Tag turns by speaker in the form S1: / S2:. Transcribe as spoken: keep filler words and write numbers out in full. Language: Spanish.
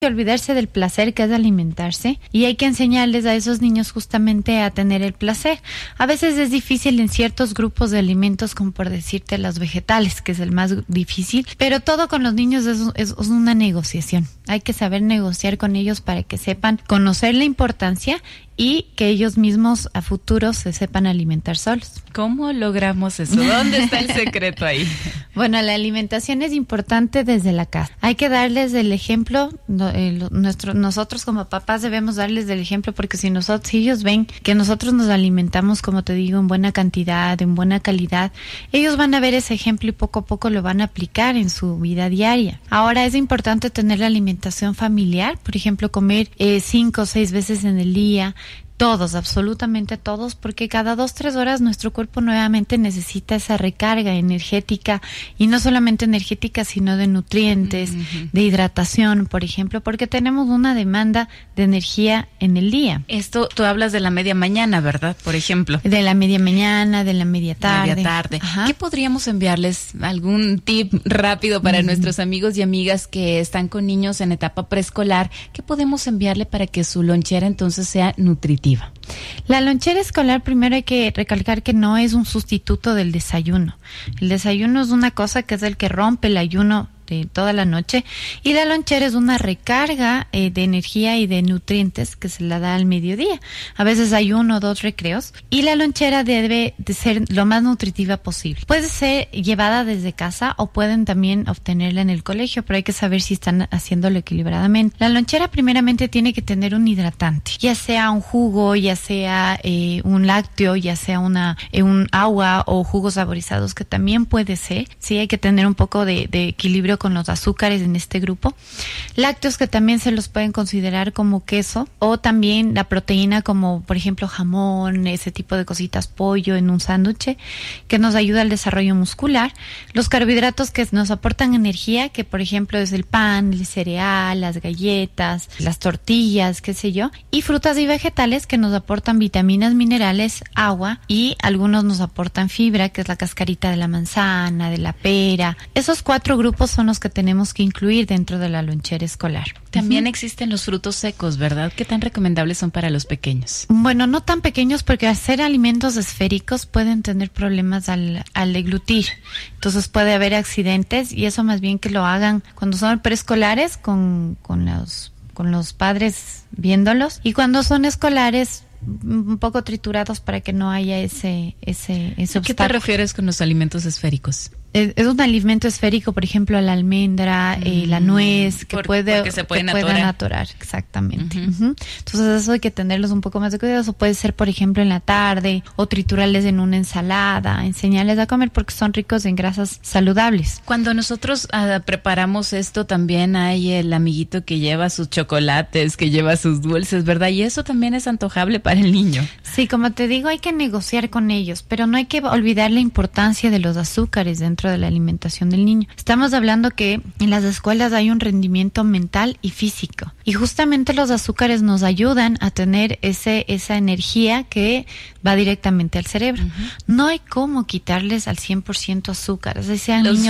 S1: olvidarse del placer que es alimentarse, y hay que enseñarles a esos niños justamente a tener el placer. A veces es difícil en ciertos grupos de alimentos, como por decirte los vegetales, que es el más difícil, pero todo con los niños es, es, es una negociación. Hay que saber negociar con ellos para que sepan conocer la importancia y que ellos mismos a futuro se sepan alimentar solos.
S2: ¿Cómo logramos eso? ¿Dónde está el secreto ahí?
S1: Bueno, la alimentación es importante desde la casa. Hay que darles el ejemplo. Eh, nuestro, nosotros como papás debemos darles el ejemplo, porque si nosotros, si ellos ven que nosotros nos alimentamos, como te digo, en buena cantidad, en buena calidad, ellos van a ver ese ejemplo y poco a poco lo van a aplicar en su vida diaria. Ahora es importante tener la alimentación familiar, por ejemplo, comer eh, cinco o seis veces en el día. Todos, absolutamente todos, porque cada dos, tres horas nuestro cuerpo nuevamente necesita esa recarga energética, y no solamente energética, sino de nutrientes, uh-huh. de hidratación, por ejemplo, porque tenemos una demanda de energía en el día.
S2: Esto, tú hablas de la media mañana, ¿verdad? Por ejemplo.
S1: De la media mañana, de la media tarde.
S2: Media tarde. Ajá. ¿Qué podríamos enviarles? ¿Algún tip rápido para uh-huh. nuestros amigos y amigas que están con niños en etapa preescolar? ¿Qué podemos enviarle para que su lonchera entonces sea nutritiva?
S1: La lonchera escolar, primero hay que recalcar que no es un sustituto del desayuno. El desayuno es una cosa que es el que rompe el ayuno de toda la noche, y la lonchera es una recarga eh, de energía y de nutrientes que se la da al mediodía. A veces hay uno o dos recreos, y la lonchera debe de ser lo más nutritiva posible. Puede ser llevada desde casa o pueden también obtenerla en el colegio, pero hay que saber si están haciéndolo equilibradamente. La lonchera primeramente tiene que tener un hidratante, ya sea un jugo, ya sea eh, un lácteo, ya sea una eh, un agua o jugos saborizados, que también puede ser. Sí, hay que tener un poco de, de equilibrio con los azúcares en este grupo. Lácteos, que también se los pueden considerar como queso, o también la proteína, como por ejemplo jamón, ese tipo de cositas, pollo en un sándwich, que nos ayuda al desarrollo muscular. Los carbohidratos que nos aportan energía, que por ejemplo es el pan, el cereal, las galletas, las tortillas, qué sé yo, y frutas y vegetales que nos aportan vitaminas, minerales, agua, y algunos nos aportan fibra, que es la cascarita de la manzana, de la pera. Esos cuatro grupos son los que tenemos que incluir dentro de la lonchera escolar.
S2: También
S1: uh-huh.
S2: existen los frutos secos, ¿verdad? ¿Qué tan recomendables son para los pequeños?
S1: Bueno, no tan pequeños, porque al ser alimentos esféricos pueden tener problemas al, al deglutir. Entonces puede haber accidentes, y eso más bien que lo hagan cuando son preescolares con, con los, con los padres viéndolos, y cuando son escolares un poco triturados para que no haya ese, ese, ese obstáculo.
S2: ¿Qué te refieres con los alimentos esféricos?
S1: Es, es un alimento esférico, por ejemplo, la almendra, mm, eh, la nuez, que
S2: por,
S1: puede
S2: se pueden
S1: que puedan atorar, exactamente. Uh-huh. Uh-huh. Entonces eso hay que tenerlos un poco más de cuidado. O puede ser, por ejemplo, en la tarde, o triturarles en una ensalada, enseñarles a comer, porque son ricos en grasas saludables.
S2: Cuando nosotros uh, preparamos esto, también hay el amiguito que lleva sus chocolates, que lleva sus dulces, ¿verdad? Y eso también es antojable para el niño.
S1: Sí, como te digo, hay que negociar con ellos, pero no hay que olvidar la importancia de los azúcares dentro de la alimentación del niño. Estamos hablando que en las escuelas hay un rendimiento mental y físico, y justamente los azúcares nos ayudan a tener ese esa energía que va directamente al cerebro. Uh-huh. No hay cómo quitarles al cien por ciento azúcar, o sea, sean niños